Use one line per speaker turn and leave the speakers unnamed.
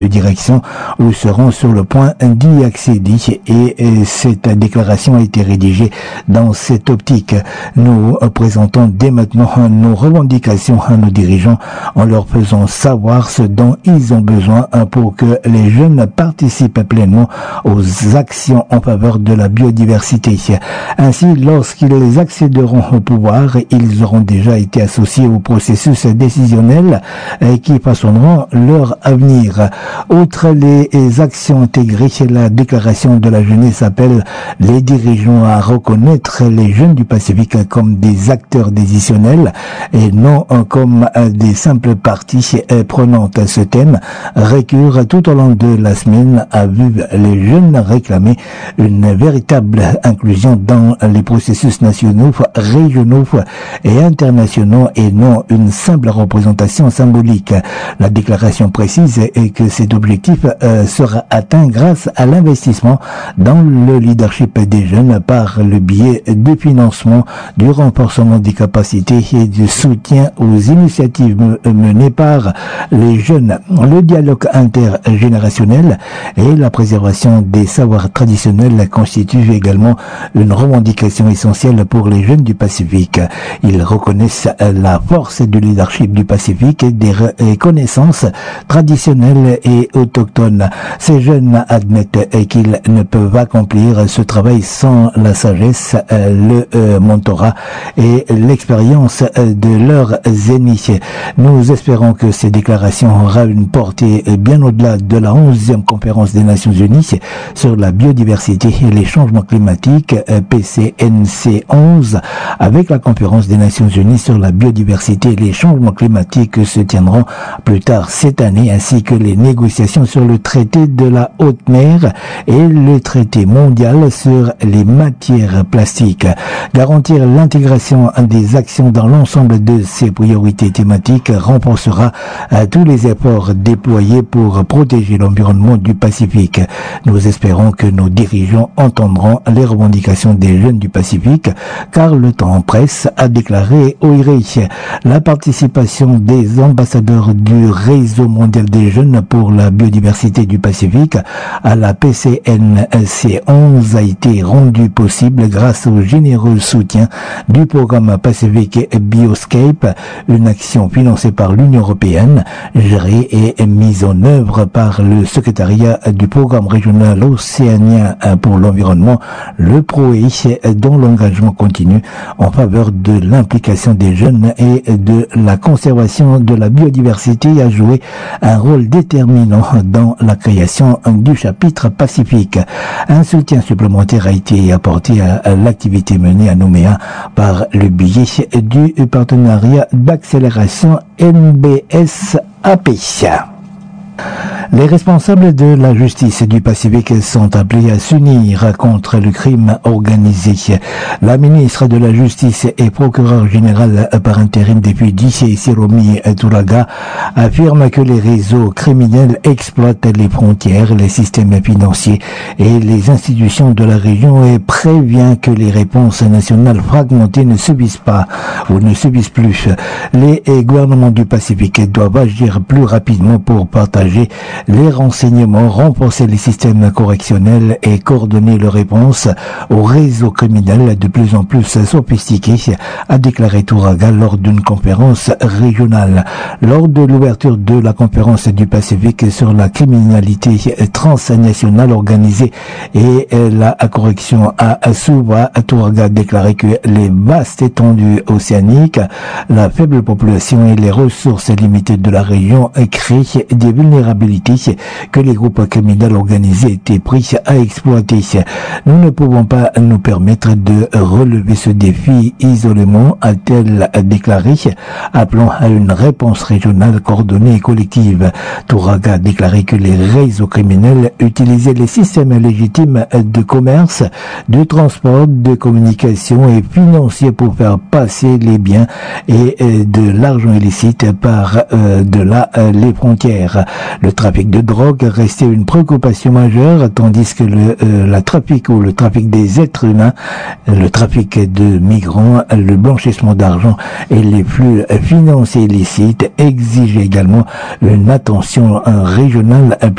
direction ou seront sur le point d'y accéder et cette déclaration a été rédigée dans cette optique. Nous présentons dès maintenant nos revendications à nos dirigeants en leur faisant savoir ce dont ils ont besoin pour que les jeunes participent pleinement aux actions en faveur de la biodiversité. Ainsi, lorsqu'ils accéderont au pouvoir, ils auront déjà été associés au processus décisionnel qui façonneront leur avenir. Outre les actions intégrées, la déclaration de la jeunesse appelle les dirigeants à reconnaître les jeunes du Pacifique comme des acteurs décisionnels et non comme des simples parties prenantes. Ce thème récurre tout au long de la semaine a vu les jeunes réclamer une véritable inclusion dans les processus nationaux, régionaux et internationaux et non une simple représentation symbolique. La déclaration précise que cet objectif sera atteint grâce à l'investissement dans le leadership des jeunes par le biais du financement, du renforcement des capacités et du soutien aux initiatives menées par les jeunes, le dialogue intergénérationnel et la préservation des savoirs traditionnels constituent également une revendication essentielle pour les jeunes du Pacifique. Ils reconnaissent la force du leadership du Pacifique et des connaissances traditionnelles et autochtones. Ces jeunes admettent qu'ils ne peuvent accomplir ce travail sans la sagesse, le mentorat et l'expérience de leurs aînés. Nous espérons que ces déclarations auront une portée bien au-delà de la 11e conférence des Nations Unies sur la biodiversité et les changements climatiques, PCNC 11, avec la conférence des Nations Unies sur la biodiversité et les changements climatiques se tiendront plus tard cette année, ainsi que les négociations sur le traité de la haute mer et le traité mondial sur les matières plastiques. Garantir l'intégration des actions dans l'ensemble de ces priorités thématiques renforcera tous les efforts déployés pour protéger l'environnement du Pacifique. Nous espérons que nos dirigeants entendront les revendications des jeunes du Pacifique, car le temps presse, a déclaré OIRI. La participation des ambassadeurs du Réseau mondial des jeunes pour la biodiversité du Pacifique à la PCNC 11 a été rendue possible grâce au généreux soutien du programme Pacific Bioscape, une action financée par l'Union européenne, gérée et mise en œuvre par le secrétariat du programme régional océanien pour l'environnement, le PROEI, dont l'engagement continue en faveur de l'implication des jeunes et de la conservation de la biodiversité a joué un rôle déterminant dans la création du chapitre Pacifique. Un soutien supplémentaire a été apporté à l'activité menée à Nouméa par le biais du partenariat d'accélération NBS-AP. Les responsables de la justice du Pacifique sont appelés à s'unir contre le crime organisé. La ministre de la Justice et procureur général par intérim depuis DC, Siromi Turaga, affirme que les réseaux criminels exploitent les frontières, les systèmes financiers et les institutions de la région et prévient que les réponses nationales fragmentées ne subissent pas ou ne subissent plus. Les gouvernements du Pacifique doivent agir plus rapidement pour partager les renseignements, renforcer les systèmes correctionnels et coordonner leurs réponses aux réseaux criminels de plus en plus sophistiqués, a déclaré Turaga lors d'une conférence régionale. Lors de l'ouverture de la conférence du Pacifique sur la criminalité transnationale organisée et la correction à Suva, Turaga a déclaré que les vastes étendues océaniques, la faible population et les ressources limitées de la région créent des vulnérabilités que les groupes criminels organisés étaient pris à exploiter. Nous ne pouvons pas nous permettre de relever ce défi isolément, a-t-elle déclaré, appelant à une réponse régionale coordonnée et collective. Turaga a déclaré que les réseaux criminels utilisaient les systèmes légitimes de commerce, de transport, de communication et financiers pour faire passer les biens et de l'argent illicite par les frontières. Le trafic de drogue restait une préoccupation majeure, tandis que le trafic des êtres humains, le trafic de migrants, le blanchissement d'argent et les flux financiers illicites exigeaient également une attention régionale